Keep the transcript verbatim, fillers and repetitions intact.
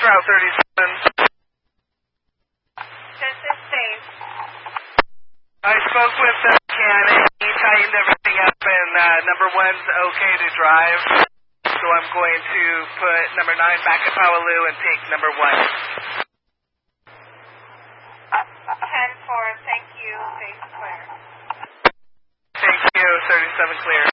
Route thirty-seven. This is Dave. I spoke with uh, Ken and he tightened everything up and uh, number one's okay to drive. So I'm going to put number nine back at Powaloo and take number one. ten four, thank you, base clear. Thank you, thirty-seven clear.